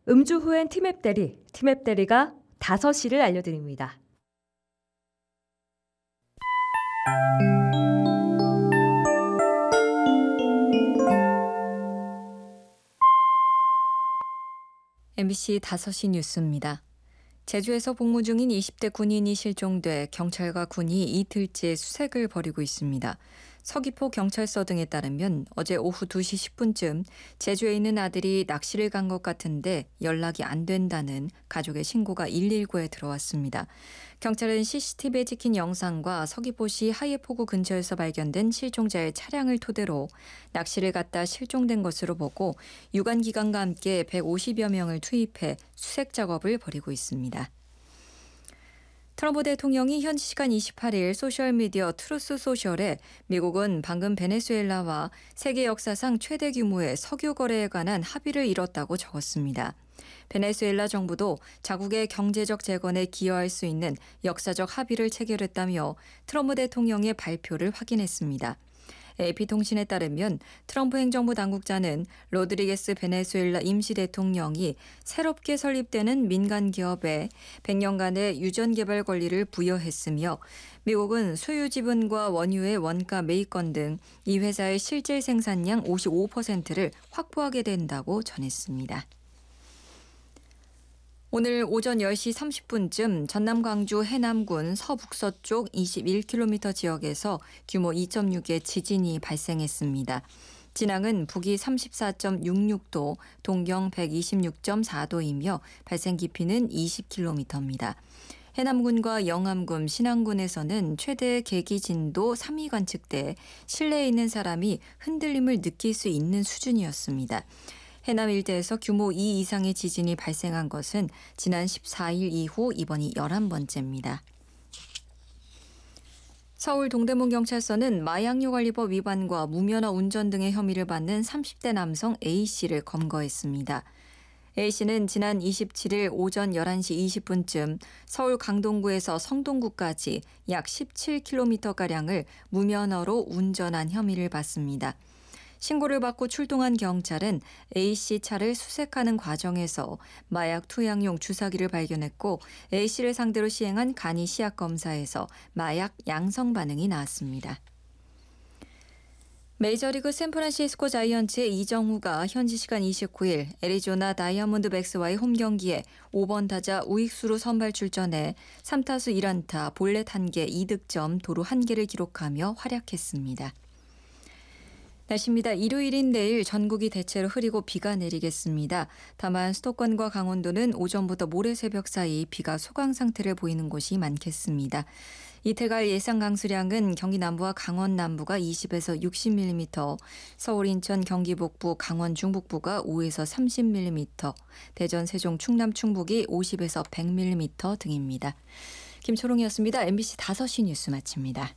음주 후엔 티맵 대리가 5시를 알려드립니다. MBC 5시 뉴스입니다. 제주에서 복무 중인 20대 군인이 실종돼 경찰과 군이 이틀째 수색을 벌이고 있습니다. 서귀포 경찰서 등에 따르면 어제 오후 2시 10분쯤 제주에 있는 아들이 낚시를 간 것 같은데 연락이 안 된다는 가족의 신고가 119에 들어왔습니다. 경찰은 CCTV에 찍힌 영상과 서귀포시 하예포구 근처에서 발견된 실종자의 차량을 토대로 낚시를 갔다 실종된 것으로 보고 유관기관과 함께 150여 명을 투입해 수색 작업을 벌이고 있습니다. 트럼프 대통령이 현지 시간 28일 소셜미디어 트루스 소셜에 미국은 방금 베네수엘라와 세계 역사상 최대 규모의 석유 거래에 관한 합의를 이뤘다고 적었습니다. 베네수엘라 정부도 자국의 경제적 재건에 기여할 수 있는 역사적 합의를 체결했다며 트럼프 대통령의 발표를 확인했습니다. AP통신에 따르면 트럼프 행정부 당국자는 로드리게스 베네수엘라 임시 대통령이 새롭게 설립되는 민간 기업에 100년간의 유전 개발 권리를 부여했으며 미국은 소유 지분과 원유의 원가 매입권 등 이 회사의 실질 생산량 55%를 확보하게 된다고 전했습니다. 오늘 오전 10시 30분쯤 전남 광주 해남군 서북서쪽 21km 지역에서 규모 2.6의 지진이 발생했습니다. 진앙은 북위 34.66도, 동경 126.4도이며 발생 깊이는 20km입니다. 해남군과 영암군, 신안군에서는 최대 계기 진도 3이 관측돼 실내에 있는 사람이 흔들림을 느낄 수 있는 수준이었습니다. 해남 일대에서 규모 2 이상의 지진이 발생한 것은 지난 14일 이후 이번이 11번째입니다. 서울 동대문경찰서는 마약류관리법 위반과 무면허 운전 등의 혐의를 받는 30대 남성 A씨를 검거했습니다. A씨는 지난 27일 오전 11시 20분쯤 서울 강동구에서 성동구까지 약 17km가량을 무면허로 운전한 혐의를 받습니다. 신고를 받고 출동한 경찰은 A씨 차를 수색하는 과정에서 마약 투약용 주사기를 발견했고 A씨를 상대로 시행한 간이 시약 검사에서 마약 양성 반응이 나왔습니다. 메이저리그 샌프란시스코 자이언츠의 이정후가 현지 시간 29일 애리조나 다이아몬드백스와의 홈경기에 5번 타자 우익수로 선발 출전해 3타수 1안타, 볼넷 1개, 2득점, 도루 1개를 기록하며 활약했습니다. 날씨입니다. 일요일인 내일 전국이 대체로 흐리고 비가 내리겠습니다. 다만 수도권과 강원도는 오전부터 모레 새벽 사이 비가 소강 상태를 보이는 곳이 많겠습니다. 이틀간 예상 강수량은 경기 남부와 강원 남부가 20에서 60mm, 서울, 인천, 경기 북부, 강원 중북부가 5에서 30mm, 대전, 세종, 충남, 충북이 50에서 100mm 등입니다. 김초롱이었습니다. MBC 5시 뉴스 마칩니다.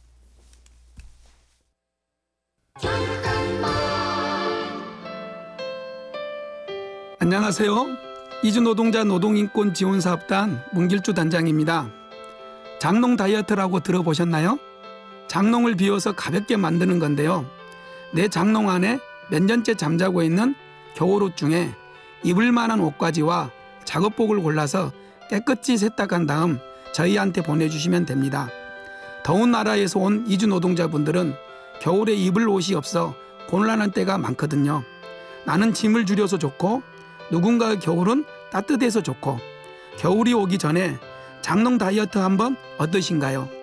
안녕하세요. 이주노동자 노동인권지원사업단 문길주 단장입니다. 장농 다이어트라고 들어보셨나요? 장농을 비워서 가볍게 만드는 건데요. 내 장농 안에 몇 년째 잠자고 있는 겨울옷 중에 입을 만한 옷가지와 작업복을 골라서 깨끗이 세탁한 다음 저희한테 보내주시면 됩니다. 더운 나라에서 온 이주노동자분들은 겨울에 입을 옷이 없어 곤란한 때가 많거든요. 나는 짐을 줄여서 좋고 누군가의 겨울은 따뜻해서 좋고 겨울이 오기 전에 장농 다이어트 한번 어떠신가요?